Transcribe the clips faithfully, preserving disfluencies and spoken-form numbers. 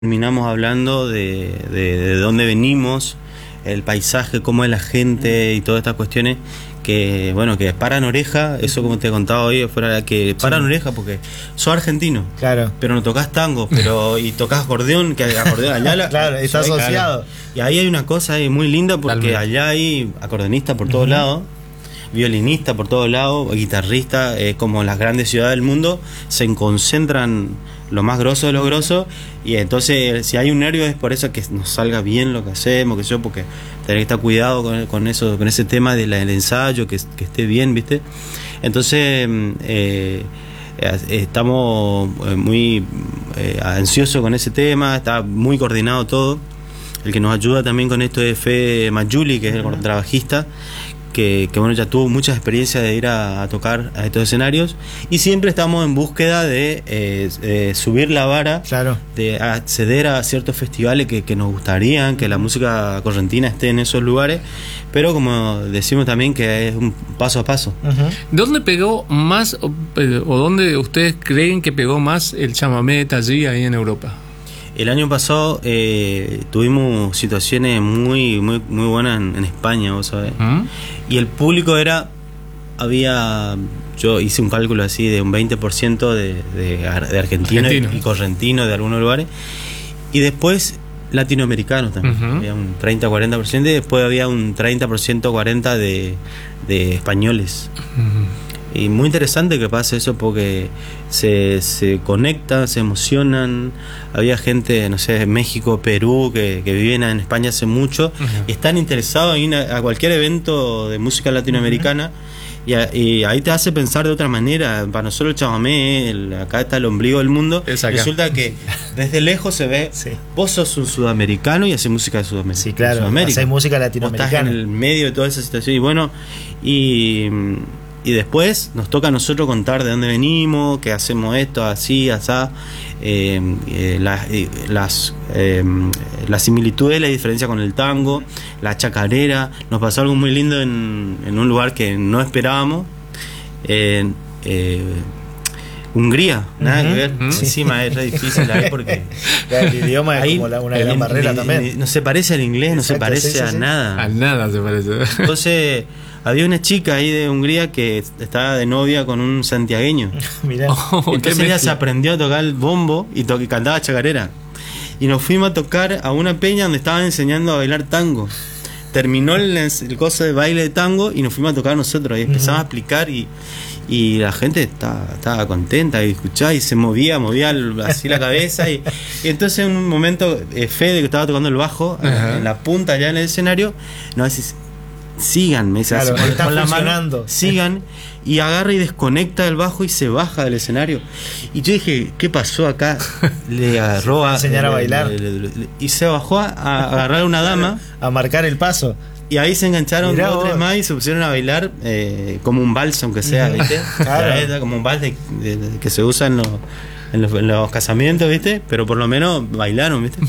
Terminamos hablando de, de, de dónde venimos, el paisaje, cómo es la gente y todas estas cuestiones que, bueno, que paran oreja, eso como te he contado hoy, fuera que paran sí. oreja porque sos argentino, claro, pero no tocas tango, pero y tocas acordeón, que acordeón allá la, claro, está asociado. Claro. Y ahí hay una cosa ahí muy linda porque Talmente. allá hay acordeonistas por todos uh-huh. lados, violinista por todos lados, guitarrista, eh, como las grandes ciudades del mundo se concentran lo más grosso de lo grosso, y entonces si hay un nervio es por eso que nos salga bien lo que hacemos, que yo, porque tener que estar cuidado con, con eso, con ese tema de la, del ensayo, que, que esté bien, ¿viste? Entonces eh, estamos muy eh, ansiosos con ese tema, está muy coordinado todo. El que nos ayuda también con esto es Fede Mayuli, que es el contrabajista, que, que bueno, ya tuvo mucha experiencia de ir a, a tocar a estos escenarios, y siempre estamos en búsqueda de eh, eh, subir la vara, claro, de acceder a ciertos festivales que, que nos gustarían que la música correntina esté en esos lugares, pero como decimos también que es un paso a paso. Uh-huh. ¿Dónde pegó más o, o dónde ustedes creen que pegó más el chamamé de Tallí ahí en Europa? El año pasado eh, tuvimos situaciones muy muy muy buenas en, en España, vos sabés. ¿Mm? Y el público era, había, yo hice un cálculo así de un veinte por ciento de, de, de argentinos Argentino. y correntinos de algunos lugares. Y después latinoamericanos también. Uh-huh. Había un treinta a cuarenta por ciento, y después había un treinta por ciento, cuarenta por ciento de, de españoles. Uh-huh. Y muy interesante que pase eso porque se, se conectan, se emocionan. Había gente, no sé, de México, Perú, que, que viven en España hace mucho, uh-huh. y están interesados en ir a, a cualquier evento de música latinoamericana, uh-huh. y, a, y ahí te hace pensar de otra manera. Para nosotros el chamamé, el, acá está el ombligo del mundo. Resulta que desde lejos se ve, sí. vos sos un sudamericano y haces música de Sudamérica. Sí, claro, haces música latinoamericana. Vos estás en el medio de toda esa situación. Y bueno, y... Y después nos toca a nosotros contar de dónde venimos, que hacemos esto, así, asá, eh, eh, las, eh, las, eh, las similitudes, la diferencia con el tango, la chacarera. Nos pasó algo muy lindo en, en un lugar que no esperábamos, eh, eh, Hungría, nada uh-huh, que ver. Uh-huh. Encima es re difícil ahí porque el idioma es ahí, como la, una gran el, barrera el, también. El, no se parece al inglés, Exacto, no se parece sí, sí, a sí. nada. A nada se parece. Entonces había una chica ahí de Hungría que estaba de novia con un santiagueño. Mirá. Oh, entonces ella se aprendió a tocar el bombo y, to- y cantaba chacarera. Y nos fuimos a tocar a una peña donde estaban enseñando a bailar tango. Terminó el, el coso de baile de tango y nos fuimos a tocar nosotros. Y empezamos uh-huh. a explicar y, y la gente estaba, estaba contenta y escuchaba y se movía, movía así la cabeza. Y, y entonces en un momento eh, Fede, que estaba tocando el bajo, uh-huh. en la punta allá en el escenario, nos dice: sigan, me dice, claro, así, está con la funcionando. mano, sigan, y agarra y desconecta el bajo y se baja del escenario. Y yo dije, ¿qué pasó acá? Le agarró a enseñar a le, bailar le, le, le, y se bajó a, a agarrar a una dama a marcar el paso. Y ahí se engancharon Mirá dos o tres vos. más y se pusieron a bailar eh, como un vals, aunque sea, ¿viste? Claro. Como un vals de, de, de, que se usa en los, en, los, en los casamientos, ¿viste? Pero por lo menos bailaron, ¿viste?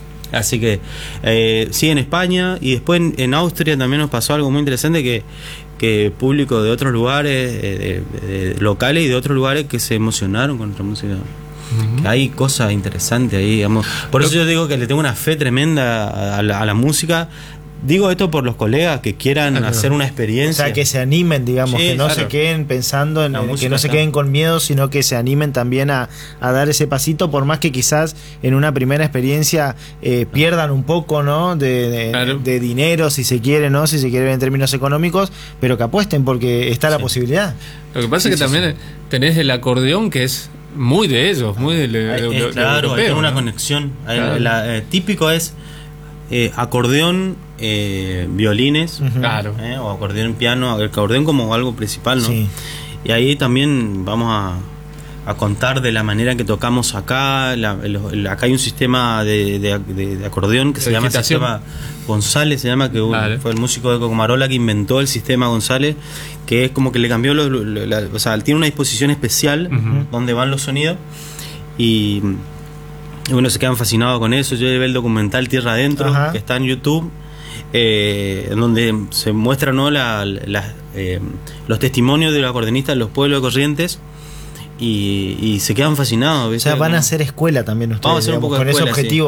Así que eh, sí, en España, y después en, en Austria también nos pasó algo muy interesante, que, que público de otros lugares, eh, de, de locales y de otros lugares, que se emocionaron con nuestra música. Uh-huh. Hay cosas interesantes ahí, digamos. Por eso yo digo que le tengo una fe tremenda a la, a la música. Digo esto por los colegas que quieran claro. hacer una experiencia. O sea, que se animen, digamos, sí, que no claro. se queden pensando en, en que no se queden con miedo, sino que se animen también a, a dar ese pasito, por más que quizás en una primera experiencia eh, pierdan un poco, ¿no? De, de, claro. de dinero, si se quiere, ¿no? Si se quiere ver en términos económicos, pero que apuesten porque está sí. la posibilidad. Lo que pasa sí, es que sí, también sí. tenés el acordeón, que es muy de ellos, muy de, de, hay, de, es, de claro, europeo, hay una ¿no? conexión. Claro. El, la, eh, típico es eh, acordeón, eh, violines, uh-huh. claro, eh, o acordeón, piano, el acordeón como algo principal, ¿no? Sí. Y ahí también vamos a, a contar de la manera que tocamos acá. La, el, el, acá hay un sistema de, de, de, de acordeón que de se llama sistema González, se llama, que vale. fue el músico de Cocomarola que inventó el sistema González, que es como que le cambió, lo, lo, la, o sea, tiene una disposición especial uh-huh. donde van los sonidos, y, y bueno, se quedan fascinados con eso. Yo llevé el documental Tierra Adentro, uh-huh. que está en YouTube, eh, en donde se muestran, ¿no? la, la, eh, los testimonios de los acordeonistas de los pueblos de Corrientes. y, y se quedan fascinados. ¿Viste? O sea, van a hacer escuela también ustedes, vamos a hacer un digamos, poco de con escuela, ese objetivo. Sí.